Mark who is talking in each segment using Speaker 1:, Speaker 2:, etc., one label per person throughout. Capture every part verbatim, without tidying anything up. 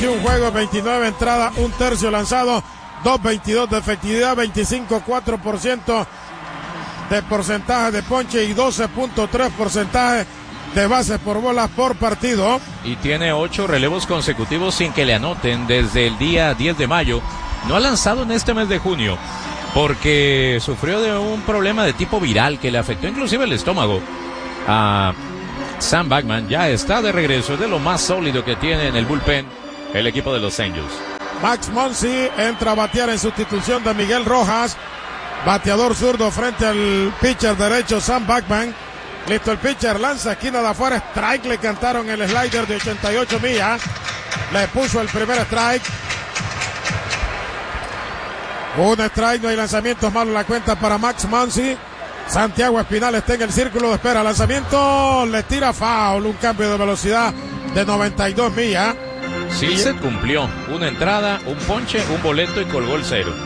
Speaker 1: veintiún juegos, veintinueve entradas, un tercio lanzado, dos veintidós de efectividad, veinticinco punto cuatro por ciento de porcentaje de ponche y doce punto tres porcentaje de bases por bolas por partido.
Speaker 2: Y tiene ocho relevos consecutivos sin que le anoten desde el día diez de mayo. No ha lanzado en este mes de junio porque sufrió de un problema de tipo viral que le afectó inclusive el estómago. A Sam Bachman ya está de regreso, de lo más sólido que tiene en el bullpen el equipo de Los Angels.
Speaker 1: Max Muncy entra a batear en sustitución de Miguel Rojas, bateador zurdo frente al pitcher derecho Sam Bachman. Listo el pitcher, lanza esquina de afuera, strike, le cantaron el slider de ochenta y ocho millas, le puso el primer strike. Un strike, no hay lanzamientos, malos la cuenta para Max Muncy. Santiago Espinal está en el círculo de espera, lanzamiento, le tira foul, un cambio de velocidad de noventa y dos millas.
Speaker 2: Sí, se cumplió, una entrada, un ponche, un boleto y colgó el cero.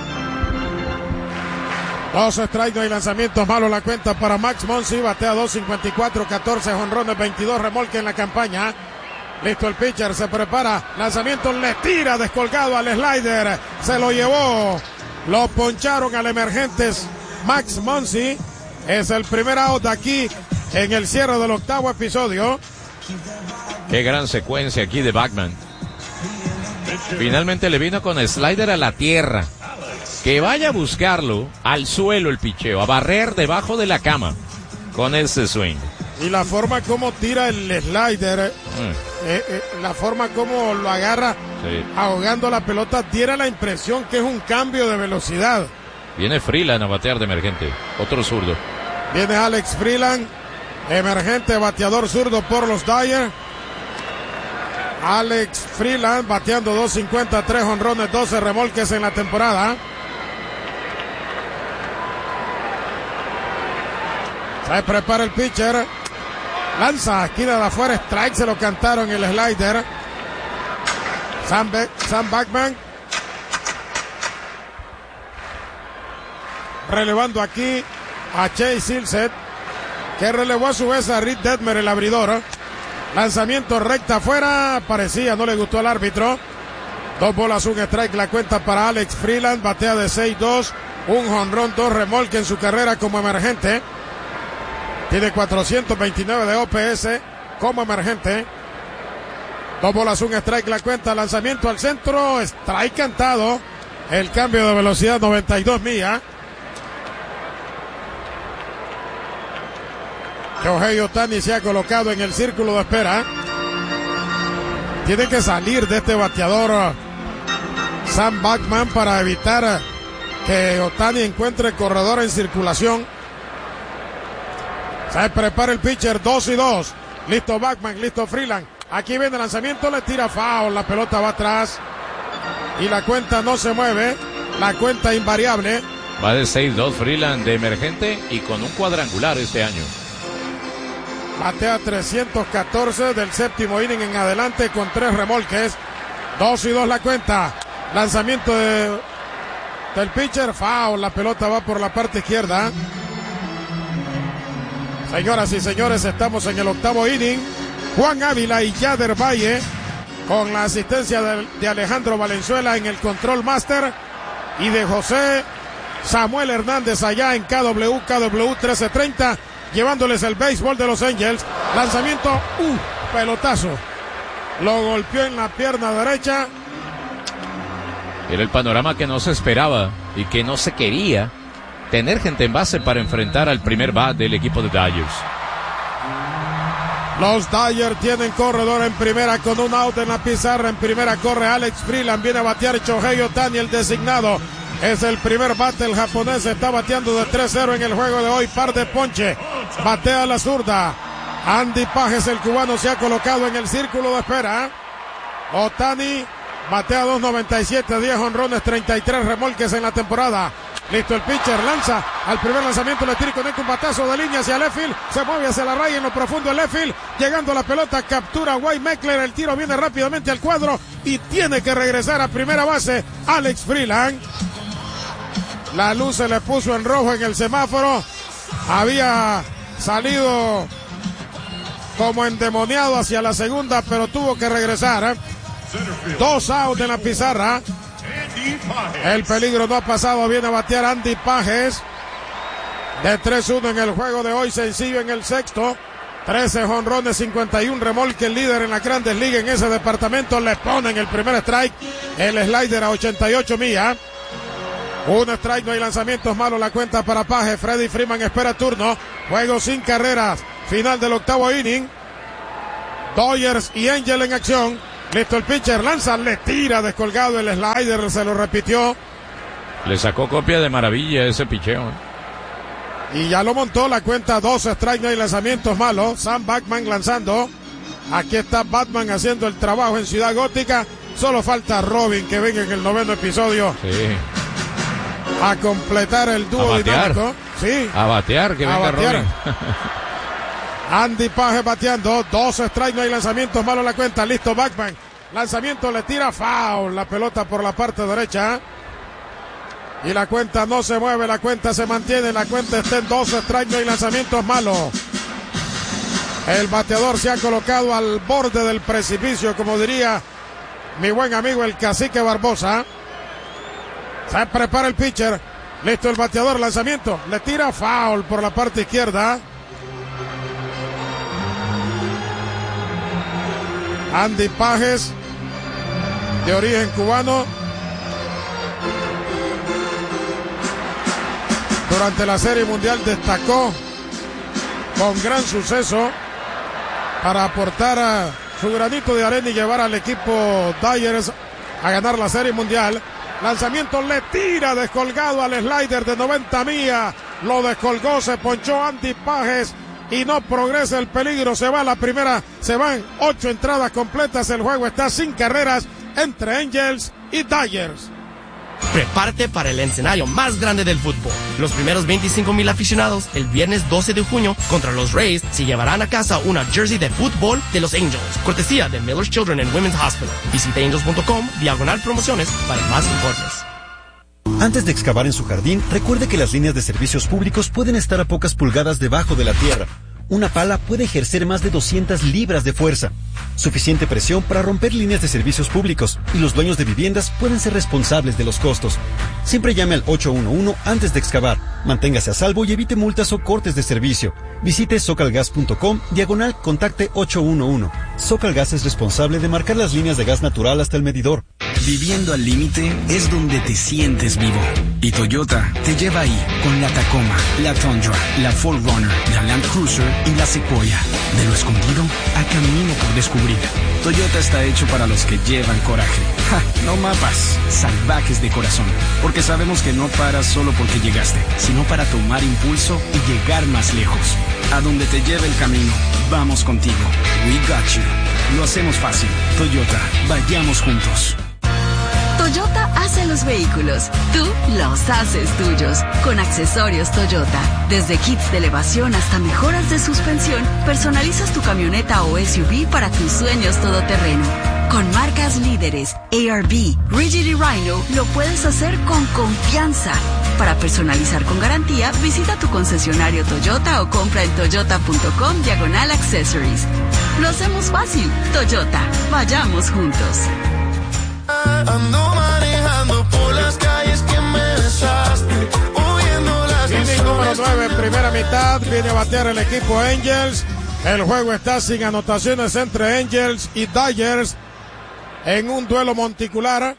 Speaker 1: Dos strikes, no hay lanzamientos, malos la cuenta para Max Muncy, batea dos cincuenta y cuatro, catorce jonrones, veintidós remolques en la campaña. Listo el pitcher, se prepara, lanzamiento, le tira descolgado al slider, se lo llevó, lo poncharon al emergentes Max Muncy. Es el primer out de aquí en el cierre del octavo episodio.
Speaker 2: Qué gran secuencia aquí de Bachman. Finalmente le vino con slider a la tierra. Que vaya a buscarlo al suelo el picheo, a barrer debajo de la cama con ese swing.
Speaker 1: Y la forma como tira el slider, mm. eh, eh, la forma como lo agarra, sí, ahogando la pelota, diera la impresión que es un cambio de velocidad.
Speaker 2: Viene Freeland a batear de emergente, otro zurdo.
Speaker 1: Viene Alex Freeland, emergente bateador zurdo por los Dodgers. Alex Freeland bateando dos cincuenta, tres jonrones, doce remolques en la temporada. Se prepara el pitcher. Lanza, esquina de afuera, strike, se lo cantaron el slider. Sam, Be- Sam Bachman. Relevando aquí a Chase Silseth, que relevó a su vez a Reed Detmer, el abridor. Lanzamiento recta afuera, parecía, no le gustó al árbitro. Dos bolas, un strike, la cuenta para Alex Freeland, batea de seis dos, un jonrón, dos remolques en su carrera como emergente. Tiene cuatrocientos veintinueve de O P S como emergente. Dos bolas, un strike, la cuenta, lanzamiento al centro, strike cantado. El cambio de velocidad, noventa y dos millas. Shohei Ohtani se ha colocado en el círculo de espera. Tiene que salir de este bateador Sam Bachman para evitar que Ohtani encuentre corredor en circulación. Se prepara el pitcher, dos y dos. Listo Bachman, listo Freeland. Aquí viene el lanzamiento, le tira foul, la pelota va atrás. Y la cuenta no se mueve, la cuenta invariable.
Speaker 2: Va de seis dos Freeland de emergente y con un cuadrangular este año.
Speaker 1: Batea trescientos catorce del séptimo inning en adelante con tres remolques. Dos y dos la cuenta. Lanzamiento de, del pitcher, foul, la pelota va por la parte izquierda. Señoras y señores, estamos en el octavo inning. Juan Ávila y Yader Valle con la asistencia de, de Alejandro Valenzuela en el control master y de José Samuel Hernández allá en K W K W trece treinta, llevándoles el béisbol de Los Angels. Lanzamiento, uh, pelotazo. Lo golpeó en la pierna derecha.
Speaker 2: Era el panorama que no se esperaba y que no se quería. Tener gente en base para enfrentar al primer bat del equipo de Dodgers.
Speaker 1: Los Dodgers tienen corredor en primera con un out en la pizarra. En primera corre Alex Freeland, viene a batear Shohei Ohtani, el designado. Es el primer bate, el japonés está bateando de tres cero en el juego de hoy, par de ponche. Batea a la zurda. Andy Pages, el cubano, se ha colocado en el círculo de espera. Ohtani batea dos noventa y siete, diez jonrones, treinta y tres remolques en la temporada. Listo el pitcher, lanza al primer lanzamiento, le tira y conecta un batazo de línea hacia left field, se mueve hacia la raya en lo profundo del left field, llegando a la pelota, captura Wade Meckler, el tiro viene rápidamente al cuadro y tiene que regresar a primera base Alex Freeland. La luz se le puso en rojo en el semáforo, había salido como endemoniado hacia la segunda, pero tuvo que regresar. Dos outs en la pizarra. El peligro no ha pasado. Viene a batear Andy Pages. De tres uno en el juego de hoy. Sencillo en el sexto. trece jonrones, cincuenta y uno remolque, el líder en las Grandes Ligas en ese departamento. Le ponen el primer strike. El slider a ochenta y ocho millas. Un strike, no hay lanzamientos malos. La cuenta para Pages. Freddy Freeman espera turno. Juego sin carreras. Final del octavo inning. Dodgers y Angel en acción. Listo el pitcher. Lanza, le tira descolgado el slider. Se lo repitió.
Speaker 2: Le sacó copia de maravilla ese picheo. ¿eh?
Speaker 1: Y ya lo montó. La cuenta dos strike, no hay lanzamientos malos. Sam Bachman lanzando. Aquí está Batman haciendo el trabajo en Ciudad Gótica. Solo falta Robin que venga en el noveno episodio.
Speaker 2: Sí.
Speaker 1: A completar el dúo
Speaker 2: a batear.
Speaker 1: dinámico. Sí.
Speaker 2: A batear, que
Speaker 1: a
Speaker 2: venga
Speaker 1: batear.
Speaker 2: Robin.
Speaker 1: Andy Pages bateando. Dos strikes, no hay lanzamientos malos. La cuenta. Listo Bachman. Lanzamiento, le tira foul. La pelota por la parte derecha. Y la cuenta no se mueve, la cuenta se mantiene, la cuenta está en dos strikes, no hay lanzamientos malos. El bateador se ha colocado al borde del precipicio, como diría mi buen amigo el Cacique Barbosa. Se prepara el pitcher. Listo el bateador, lanzamiento. Le tira foul por la parte izquierda. Andy Pages, de origen cubano. Durante la Serie Mundial destacó con gran suceso para aportar a su granito de arena y llevar al equipo Dodgers a ganar la Serie Mundial. Lanzamiento, le tira descolgado al slider de noventa millas. Lo descolgó, se ponchó Andy Pages y no progresa el peligro. Se va a la primera, se van ocho entradas completas. El juego está sin carreras entre Angels y Dodgers.
Speaker 3: Prepárate para el escenario más grande del fútbol. Los primeros veinticinco mil aficionados el viernes doce de junio contra los Rays se llevarán a casa una jersey de fútbol de los Angels, cortesía de Miller's Children and Women's Hospital. Visite angels punto com, diagonal promociones para más informes.
Speaker 4: Antes de excavar en su jardín, recuerde que las líneas de servicios públicos pueden estar a pocas pulgadas debajo de la tierra. Una pala puede ejercer más de doscientas libras de fuerza. Suficiente presión para romper líneas de servicios públicos, y los dueños de viviendas pueden ser responsables de los costos. Siempre llame al ocho uno uno antes de excavar. Manténgase a salvo y evite multas o cortes de servicio. Visite socalgas punto com, diagonal contacte ocho uno uno. Socalgas es responsable de marcar las líneas de gas natural hasta el medidor.
Speaker 5: Viviendo al límite es donde te sientes vivo. Y Toyota te lleva ahí con la Tacoma, la Tundra, la cuatro runner, la Land Cruiser y la Sequoia. De lo escondido a camino por descubrir. Toyota está hecho para los que llevan coraje. Ja, no mapas, salvajes de corazón. Porque sabemos que no paras solo porque llegaste, sino para tomar impulso y llegar más lejos. A donde te lleve el camino, vamos contigo. We got you. Lo hacemos fácil. Toyota, vayamos juntos.
Speaker 6: Toyota hace los vehículos, tú los haces tuyos. Con accesorios Toyota, desde kits de elevación hasta mejoras de suspensión, personalizas tu camioneta o S U V para tus sueños todoterreno. Con marcas líderes, A R B, Rigid y Rhino, lo puedes hacer con confianza. Para personalizar con garantía, visita tu concesionario Toyota o compra en toyota punto com diagonal accessories. Lo hacemos fácil. Toyota, vayamos juntos.
Speaker 7: Ando manejando por las calles que me besaste, oyendo las
Speaker 1: Inning número nueve en primera mitad. Viene a batear el equipo Angels. El juego está sin anotaciones entre Angels y Dodgers en un duelo monticular.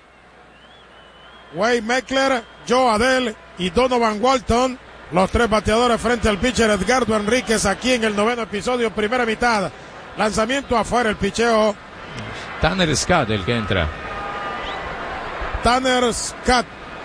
Speaker 1: Wade Meckler, Joe Adell y Donovan Walton, los tres bateadores frente al pitcher Edgardo Enríquez aquí en el noveno episodio, primera mitad. Lanzamiento afuera, el picheo.
Speaker 2: Tanner Scott el que entra.
Speaker 1: Tanner Scott.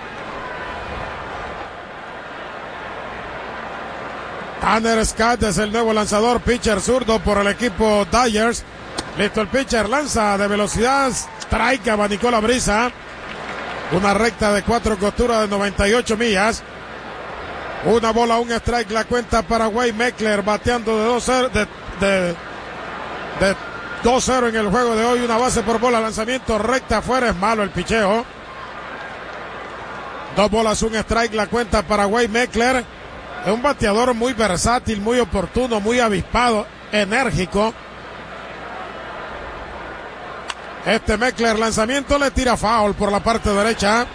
Speaker 1: Tanner Scott es el nuevo lanzador, pitcher zurdo por el equipo Dodgers. Listo el pitcher, lanza de velocidad, strike, abanicó la brisa. Una recta de cuatro costuras de noventa y ocho millas. Una bola, un strike, la cuenta para Wade Meckler, bateando de dos cero de, de, de dos cero en el juego de hoy. Una base por bola, lanzamiento recta afuera, es malo el picheo. Dos bolas, un strike, la cuenta para Wade Meckler. Es un bateador muy versátil, muy oportuno, muy avispado, enérgico. Este Meckler, lanzamiento, le tira foul por la parte derecha.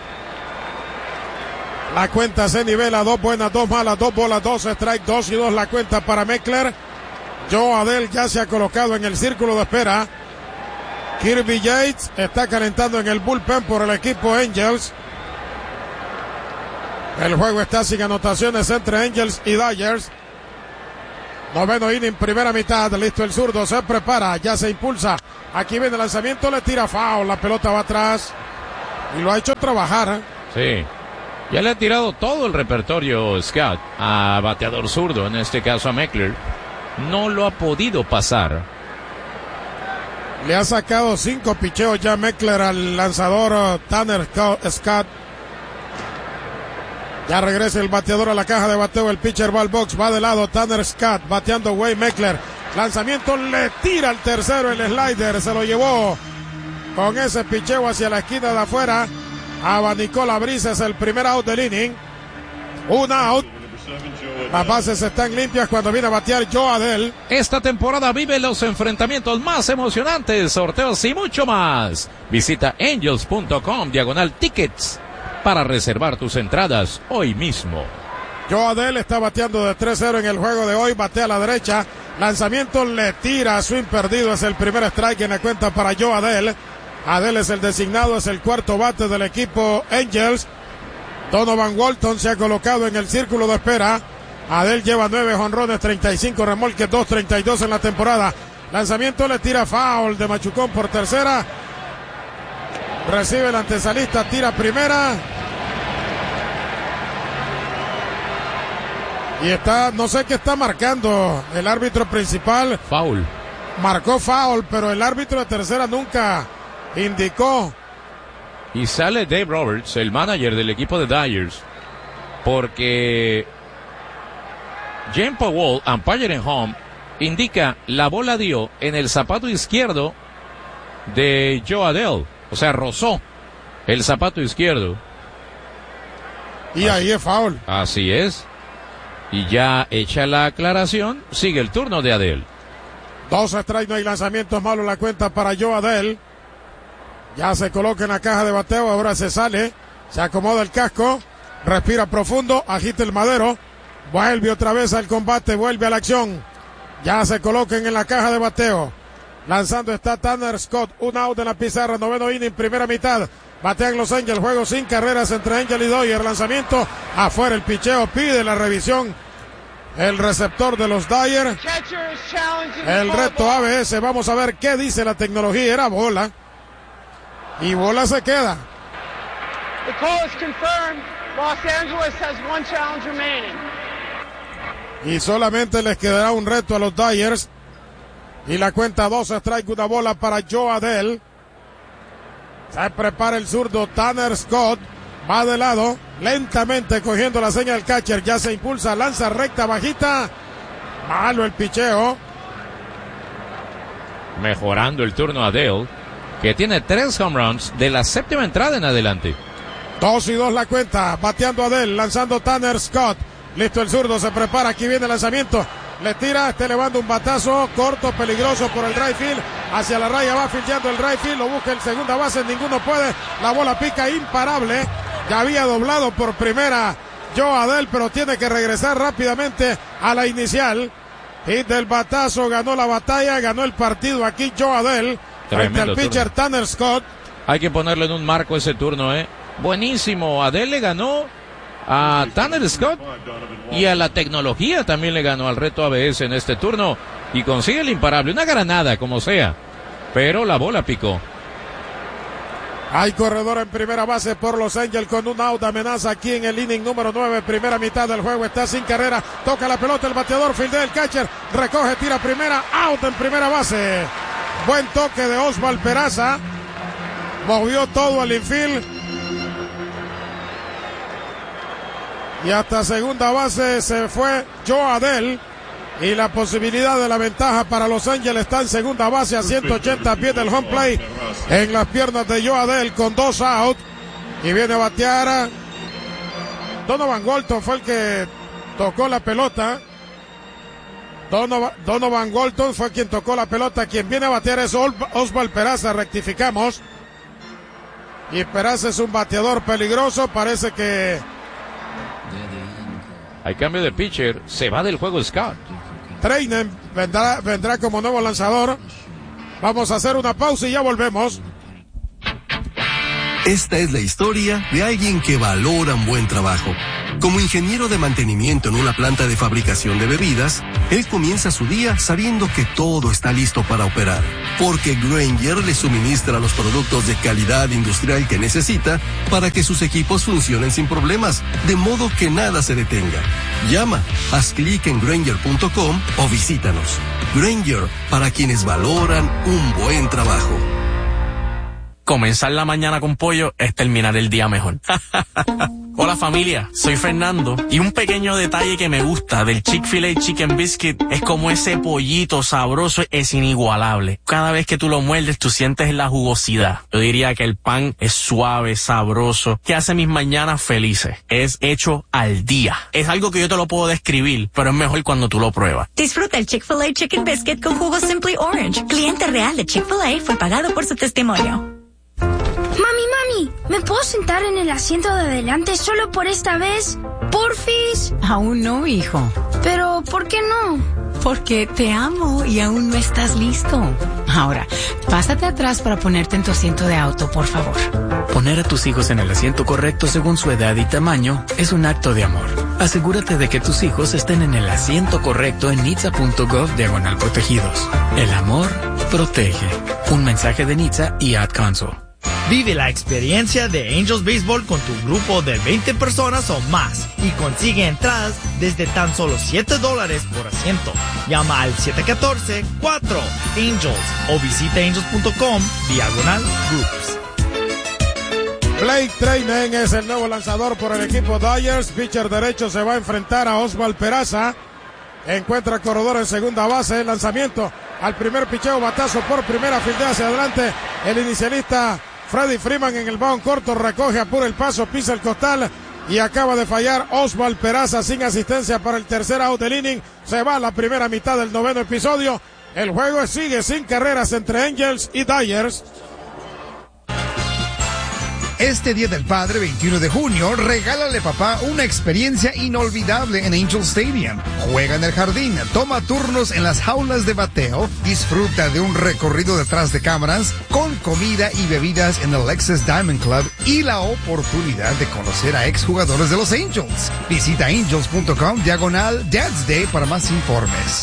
Speaker 1: La cuenta se nivela, dos buenas, dos malas, dos bolas, dos strike, dos y dos la cuenta para Meckler. Joe Adell ya se ha colocado en el círculo de espera. Kirby Yates está calentando en el bullpen por el equipo Angels. El juego está sin anotaciones entre Angels y Dodgers. Noveno inning, primera mitad, listo el zurdo, se prepara, ya se impulsa. Aquí viene el lanzamiento, le tira foul, la pelota va atrás. Y lo ha hecho trabajar.
Speaker 2: ¿eh? Sí. Ya le ha tirado todo el repertorio Scott a bateador zurdo, en este caso a Meckler. No lo ha podido pasar.
Speaker 1: Le ha sacado cinco picheos ya Meckler al lanzador Tanner Scott. Ya regresa el bateador a la caja de bateo, el pitcher va al box, va de lado Tanner Scott, bateando Wade Meckler. Lanzamiento, le tira al tercero el slider, se lo llevó con ese picheo hacia la esquina de afuera. Abanicó la brisa, es el primer out del inning. Un out. Las bases están limpias cuando viene a batear Joe Adell.
Speaker 2: Esta temporada vive los enfrentamientos más emocionantes, sorteos y mucho más. Visita angels punto com diagonal tickets para reservar tus entradas hoy mismo.
Speaker 1: Joe Adell está bateando de tres cero en el juego de hoy, batea a la derecha. Lanzamiento, le tira a swing perdido, es el primer strike en la cuenta para Joe Adell. Adell es el designado, es el cuarto bate del equipo Angels. Donovan Walton se ha colocado en el círculo de espera. Adell lleva nueve jonrones, treinta y cinco remolques, dos treinta y dos en la temporada. Lanzamiento, le tira foul de machucón por tercera. Recibe el antesalista, tira primera. Y está, no sé qué está marcando el árbitro principal.
Speaker 2: Foul.
Speaker 1: Marcó foul, pero el árbitro de tercera nunca indicó.
Speaker 2: Y sale Dave Roberts, el manager del equipo de Dodgers, porque Jane Powell, umpire en home, indica la bola dio en el zapato izquierdo de Joe Adell, o sea, rozó el zapato izquierdo.
Speaker 1: Y así, ahí es foul.
Speaker 2: Así es. Y ya hecha la aclaración, sigue el turno de Adell.
Speaker 1: Dos strikes, no hay lanzamientos malos, la cuenta para Joe Adell. Ya se coloca en la caja de bateo, ahora se sale, se acomoda el casco, respira profundo, agita el madero, vuelve otra vez al combate, vuelve a la acción. Ya se colocan en la caja de bateo. Lanzando está Tanner Scott, un out en la pizarra, noveno inning, primera mitad. Batean los Angels, juego sin carreras entre Angel y Dodgers. Lanzamiento afuera, el picheo pide la revisión. El receptor de los Dodgers. El reto A B S, vamos a ver qué dice la tecnología, era bola. Y bola se queda.
Speaker 8: The call is confirmed. Los Angeles has one challenge remaining.
Speaker 1: Y solamente les quedará un reto a los Dodgers. Y la cuenta dos strike, una bola para Joe Adell. Se prepara el zurdo Tanner Scott. Va de lado, lentamente cogiendo la seña del catcher. Ya se impulsa, lanza recta, bajita. Malo el picheo.
Speaker 2: Mejorando el turno a Adell, que tiene tres home runs de la séptima entrada en adelante.
Speaker 1: Dos y dos la cuenta, bateando Adell, lanzando Tanner Scott. Listo el zurdo, se prepara, aquí viene el lanzamiento. Le tira, está elevando un batazo corto, peligroso por el right field. Hacia la raya va fildeando el right field, lo busca el segunda base, ninguno puede. La bola pica, imparable. Ya había doblado por primera Joe Adell, pero tiene que regresar rápidamente a la inicial. Hit del batazo, ganó la batalla, ganó el partido aquí Joe Adell. Frente al pitcher turno. Tanner Scott.
Speaker 2: Hay que ponerle en un marco ese turno, eh. Buenísimo. Adell le ganó a Tanner Scott y a la tecnología también le ganó al reto A B S en este turno y consigue el imparable. Una granada, como sea, pero la bola picó.
Speaker 1: Hay corredor en primera base por Los Angels con un out, amenaza aquí en el inning número nueve, primera mitad del juego, está sin carrera, toca la pelota el bateador, fildea el catcher, recoge, tira primera, out en primera base. Buen toque de Oswald Peraza, movió todo el infield. Y hasta segunda base se fue Joe Adell. Y la posibilidad de la ventaja para Los Ángeles está en segunda base a ciento ochenta pies del home play. En las piernas de Joe Adell con dos out. Y viene a batear. Donovan Walton fue el que tocó la pelota. Donovan, Donovan Walton fue quien tocó la pelota. Quien viene a batear es Oswald Peraza, rectificamos. Y Peraza es un bateador peligroso. Parece que
Speaker 2: hay cambio de pitcher. Se va del juego Scott.
Speaker 1: Treinen vendrá, vendrá como nuevo lanzador. Vamos a hacer una pausa y ya volvemos.
Speaker 9: Esta es la historia de alguien que valora un buen trabajo. Como ingeniero de mantenimiento en una planta de fabricación de bebidas, él comienza su día sabiendo que todo está listo para operar, porque Grainger le suministra los productos de calidad industrial que necesita para que sus equipos funcionen sin problemas, de modo que nada se detenga. Llama, haz clic en Grainger punto com o visítanos. Grainger, para quienes valoran un buen trabajo.
Speaker 3: Comenzar la mañana con pollo es terminar el día mejor. Hola familia, soy Fernando y un pequeño detalle que me gusta del Chick-fil-A Chicken Biscuit es como ese pollito sabroso es inigualable. Cada vez que tú lo muerdes tú sientes la jugosidad. Yo diría que el pan es suave, sabroso, que hace mis mañanas felices. Es hecho al día. Es algo que yo te lo puedo describir, pero es mejor cuando tú lo pruebas.
Speaker 10: Disfruta el Chick-fil-A Chicken Biscuit con jugo Simply Orange. Cliente real de Chick-fil-A fue pagado por su testimonio.
Speaker 11: Mami, mami, ¿me puedo sentar en el asiento de adelante solo por esta vez? ¿Porfis?
Speaker 12: Aún no, hijo.
Speaker 11: Pero, ¿por qué no?
Speaker 12: Porque te amo y aún no estás listo. Ahora, pásate atrás para ponerte en tu asiento de auto, por favor.
Speaker 13: Poner a tus hijos en el asiento correcto según su edad y tamaño es un acto de amor. Asegúrate de que tus hijos estén en el asiento correcto en nitsa punto gov diagonal protegidos. El amor protege. Un mensaje de Nitsa y Ad Council.
Speaker 14: Vive la experiencia de Angels Baseball con tu grupo de veinte personas o más y consigue entradas desde tan solo siete dólares por asiento. Llama al siete uno cuatro, cuatro Angels o visita angels punto com diagonal groups.
Speaker 1: Blake Treinen es el nuevo lanzador por el equipo Dodgers. Pitcher derecho se va a enfrentar a Oswald Peraza. Encuentra corredor en segunda base. El lanzamiento al primer picheo, batazo por primera, fildea hacia adelante. El inicialista Freddie Freeman en el baúl corto, recoge, apura el paso, pisa el costal y acaba de fallar Oswald Peraza sin asistencia para el tercer out del inning. Se va a la primera mitad del noveno episodio. El juego sigue sin carreras entre Angels y Dodgers.
Speaker 15: Este Día del Padre, veintiuno de junio, regálale papá una experiencia inolvidable en Angel Stadium. Juega en el jardín, toma turnos en las jaulas de bateo, disfruta de un recorrido detrás de cámaras, con comida y bebidas en el Lexus Diamond Club y la oportunidad de conocer a exjugadores de los Angels. Visita angels punto com diagonal Dad's Day para más informes.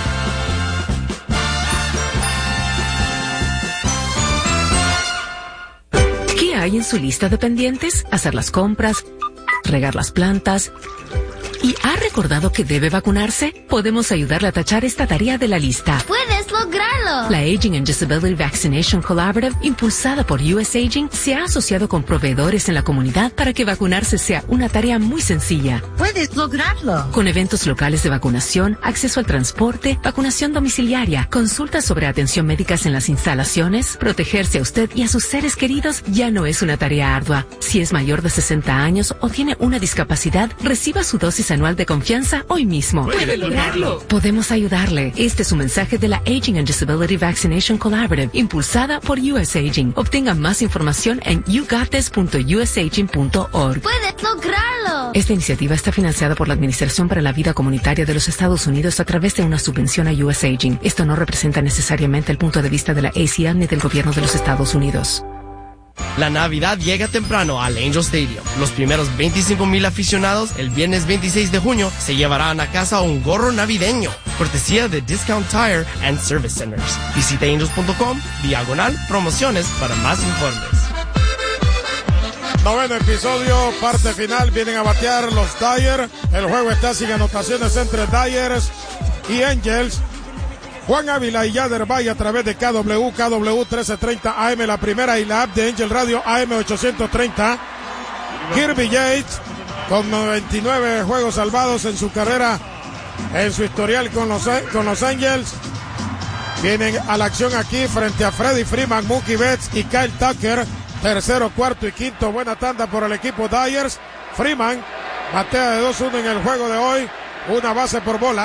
Speaker 16: ¿Qué hay en su lista de pendientes? Hacer las compras, regar las plantas. ¿Y ha recordado que debe vacunarse? Podemos ayudarle a tachar esta tarea de la lista.
Speaker 11: ¡Puedes lograrlo!
Speaker 16: La Aging and Disability Vaccination Collaborative, impulsada por U S Aging, se ha asociado con proveedores en la comunidad para que vacunarse sea una tarea muy sencilla.
Speaker 11: ¡Puedes lograrlo!
Speaker 16: Con eventos locales de vacunación, acceso al transporte, vacunación domiciliaria, consultas sobre atención médicas en las instalaciones, protegerse a usted y a sus seres queridos ya no es una tarea ardua. Si es mayor de sesenta años o tiene una discapacidad, reciba su dosis anual de confianza hoy mismo.
Speaker 11: ¡Puede lograrlo!
Speaker 16: Podemos ayudarle. Este es un mensaje de la Aging and Disability Vaccination Collaborative, impulsada por U S Aging. Obtenga más información en you got this punto u s aging punto org.
Speaker 11: ¡Puedes lograrlo!
Speaker 16: Esta iniciativa está financiada por la Administración para la Vida Comunitaria de los Estados Unidos a través de una subvención a U S Aging. Esto no representa necesariamente el punto de vista de la A C L ni del gobierno de los Estados Unidos.
Speaker 3: La Navidad llega temprano al Angel Stadium. Los primeros veinticinco mil aficionados el viernes veintiséis de junio se llevarán a casa un gorro navideño, cortesía de Discount Tire and Service Centers. Visita angels punto com diagonal promociones para más informes.
Speaker 1: Noveno episodio, parte final, vienen a batear los Dodgers. El juego está sin anotaciones entre Dodgers y Angels. Juan Ávila y Yader Valle a través de K W, K W trece treinta A M, la primera, y la app de Angel Radio A M ochocientos treinta. Kirby Yates con noventa y nueve juegos salvados en su carrera, en su historial con los, con los Angels. Vienen a la acción aquí frente a Freddie Freeman, Mookie Betts y Kyle Tucker. Tercero, cuarto y quinto, buena tanda por el equipo Dodgers. Freeman batea de dos uno en el juego de hoy, una base por bola.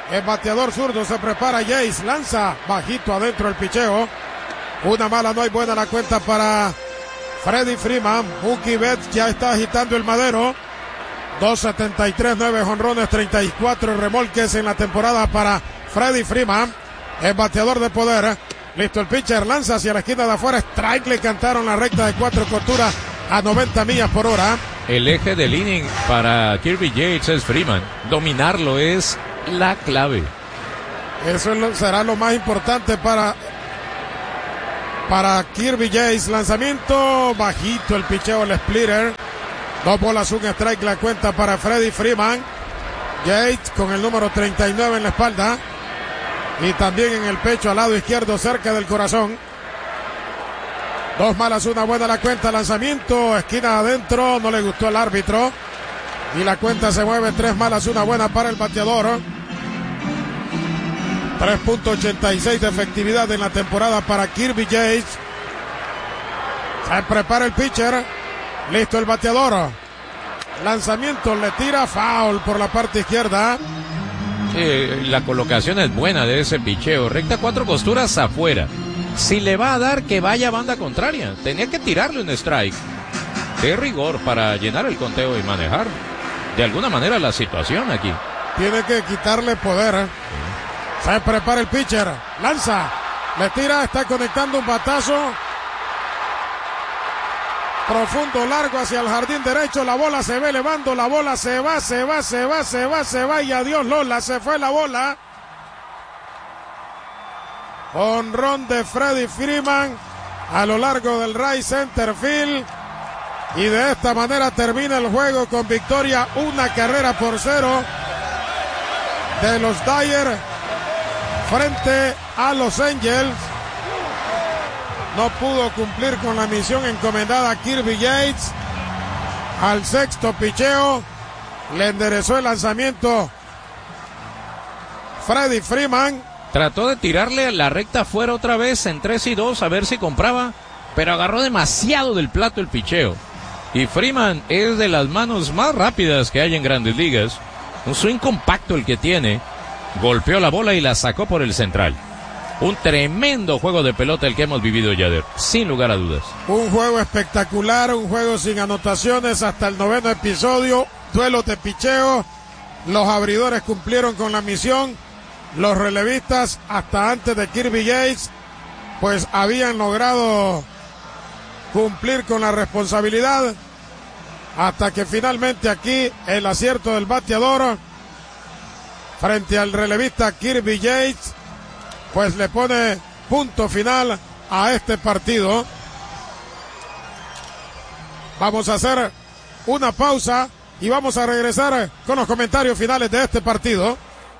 Speaker 1: El bateador zurdo se prepara. Jace lanza bajito adentro el picheo. Una mala, no hay buena la cuenta para Freddie Freeman. Mookie Betts ya está agitando el madero. dos setenta y tres, nueve jonrones, treinta y cuatro remolques en la temporada para Freddie Freeman. El bateador de poder. Listo el pitcher, lanza hacia la esquina de afuera. Strike, le cantaron la recta de cuatro costuras a noventa millas por hora.
Speaker 2: El eje del inning para Kirby Yates es Freeman. Dominarlo es la clave.
Speaker 1: Eso es lo, será lo más importante para, para Kirby Yates. Lanzamiento bajito, el picheo, el splitter. Dos bolas, un strike, la cuenta para Freddie Freeman. Yates con el número treinta y nueve en la espalda. Y también en el pecho al lado izquierdo, cerca del corazón. Dos malas, una buena la cuenta. Lanzamiento, esquina adentro, no le gustó al árbitro. Y la cuenta se mueve. Tres malas, una buena para el bateador. tres punto ochenta y seis de efectividad en la temporada para Kirby Yates. Se prepara el pitcher. Listo el bateador. Lanzamiento, le tira, foul por la parte izquierda.
Speaker 2: Sí, la colocación es buena de ese picheo. Recta cuatro costuras afuera. Si le va a dar, que vaya a banda contraria. Tenía que tirarle un strike. De rigor para llenar el conteo y manejar de alguna manera la situación aquí.
Speaker 1: Tiene que quitarle poder. Se prepara el pitcher. Lanza. Le tira. Está conectando un batazo. Profundo, largo hacia el jardín derecho. La bola se ve elevando. La bola se va, se va, se va, se va, se va. Y adiós Lola. Se fue la bola. Honrón de Freddie Freeman a lo largo del right center field. Y de esta manera termina el juego con victoria, una carrera por cero de los Dodgers frente a los Angels. No pudo cumplir con la misión encomendada a Kirby Yates. Al sexto picheo le enderezó el lanzamiento Freddie Freeman.
Speaker 2: Trató de tirarle la recta fuera otra vez en tres y dos a ver si compraba, pero agarró demasiado del plato el picheo. Y Freeman es de las manos más rápidas que hay en Grandes Ligas. Un swing compacto el que tiene. Golpeó la bola y la sacó por el central. Un tremendo juego de pelota el que hemos vivido, Yader, sin lugar a dudas.
Speaker 1: Un juego espectacular, un juego sin anotaciones hasta el noveno episodio. Duelo de picheo. Los abridores cumplieron con la misión. Los relevistas, hasta antes de Kirby Yates, pues habían logrado cumplir con la responsabilidad, hasta que finalmente aquí el acierto del bateador frente al relevista Kirby Yates, pues le pone punto final a este partido. Vamos a hacer una pausa y vamos a regresar con los comentarios finales de este partido.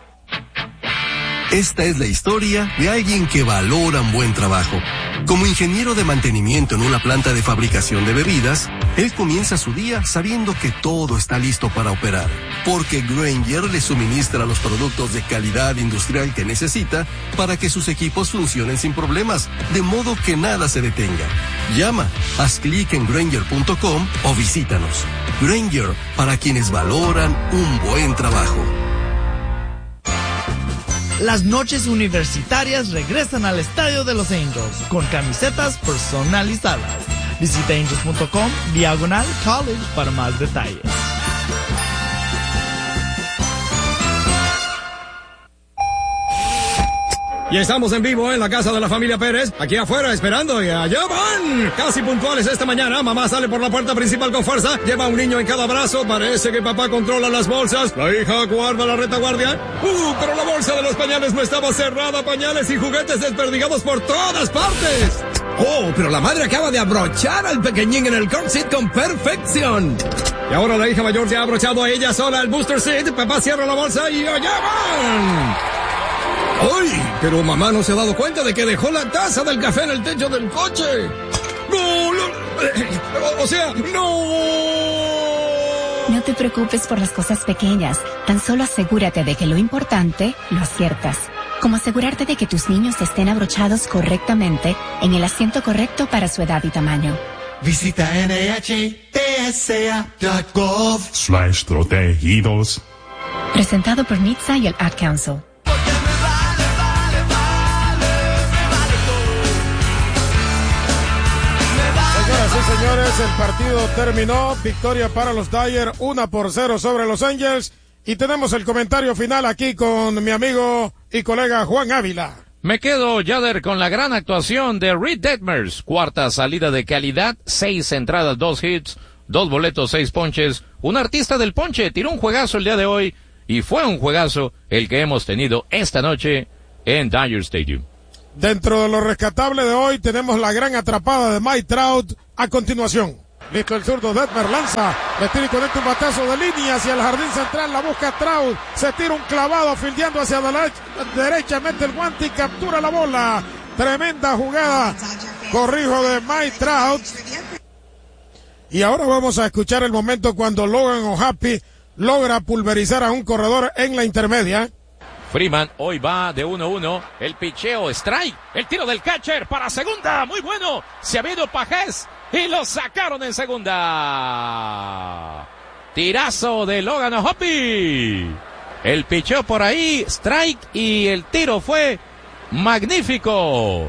Speaker 9: Esta es la historia de alguien que valora un buen trabajo. Como ingeniero de mantenimiento en una planta de fabricación de bebidas, él comienza su día sabiendo que todo está listo para operar, porque Grainger le suministra los productos de calidad industrial que necesita para que sus equipos funcionen sin problemas, de modo que nada se detenga. Llama, haz clic en Grainger punto com o visítanos. Grainger, para quienes valoran un buen trabajo.
Speaker 14: Las noches universitarias regresan al estadio de los Angels con camisetas personalizadas. Visita angels punto com diagonal college para más detalles.
Speaker 17: Y estamos en vivo en la casa de la familia Pérez, aquí afuera esperando, y allá van, casi puntuales esta mañana. Mamá sale por la puerta principal con fuerza, lleva a un niño en cada brazo, parece que papá controla las bolsas, la hija guarda la retaguardia. Uh, pero la bolsa de los pañales no estaba cerrada, pañales y juguetes desperdigados por todas partes. Oh, pero la madre acaba de abrochar al pequeñín en el car seat con perfección. Y ahora la hija mayor se ha abrochado a ella sola el booster seat, papá cierra la bolsa y allá van. ¡Ay! Pero mamá no se ha dado cuenta de que dejó la taza del café en el techo del coche. ¡No! no o sea, ¡no!
Speaker 10: No te preocupes por las cosas pequeñas. Tan solo asegúrate de que lo importante lo aciertas. Como asegurarte de que tus niños estén abrochados correctamente en el asiento correcto para su edad y tamaño.
Speaker 7: Visita N H T S A punto gov
Speaker 18: slash protegidos.
Speaker 10: Presentado por N H T S A y el Ad Council.
Speaker 1: señores, el partido terminó. Victoria para los Dodgers, una por cero sobre los Angels. Y tenemos el comentario final aquí con mi amigo y colega Juan Ávila.
Speaker 2: Me quedo, Yader, con la gran actuación de Reed Detmers. Cuarta salida de calidad, seis entradas, dos hits, dos boletos, seis ponches. Un artista del ponche, tiró un juegazo el día de hoy. Y fue un juegazo el que hemos tenido esta noche en Dodger Stadium.
Speaker 1: Dentro de lo rescatable de hoy tenemos la gran atrapada de Mike Trout a continuación. Listo el zurdo, Detmer lanza, le tira y conecta un batazo de línea hacia el jardín central, la busca Trout, se tira un clavado fildeando hacia la derecha, mete el guante y captura la bola. Tremenda jugada, corrijo de Mike Trout. Y ahora vamos a escuchar el momento cuando Logan O'Happy logra pulverizar a un corredor en la intermedia.
Speaker 2: Freeman hoy va de uno uno, el picheo, strike, el tiro del catcher para segunda, muy bueno, se ha ido Pajés y lo sacaron en segunda. Tirazo de Logan O'Happy, el picheo por ahí, strike y el tiro fue magnífico.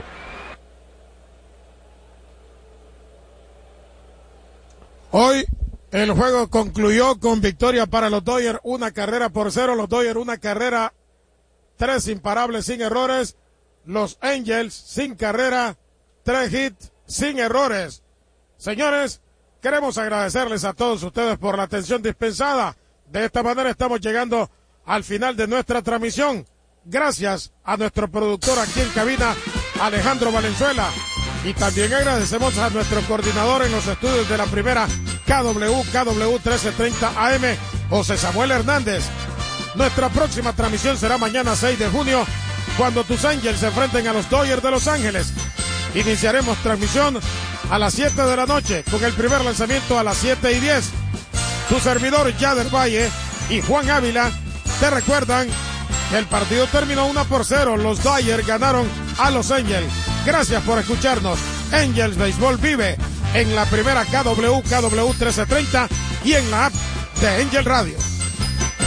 Speaker 1: Hoy el juego concluyó con victoria para los Dodgers, una carrera por cero, los Dodgers una carrera, tres imparables sin errores, los Angels sin carrera, tres hits sin errores. Señores, queremos agradecerles a todos ustedes por la atención dispensada. De esta manera estamos llegando al final de nuestra transmisión. Gracias a nuestro productor aquí en cabina, Alejandro Valenzuela. Y también agradecemos a nuestro coordinador en los estudios de la primera K W K W trece treinta A M, José Samuel Hernández. Nuestra próxima transmisión será mañana seis de junio, cuando tus Angels se enfrenten a los Dodgers de Los Ángeles. Iniciaremos transmisión a las siete de la noche, con el primer lanzamiento a las siete y diez. Tu servidor Yader Valle y Juan Ávila te recuerdan que el partido terminó uno por cero. Los Dodgers ganaron a los Angels. Gracias por escucharnos. Angels Béisbol vive en la primera K W K W trece treinta y en la app de Angel Radio.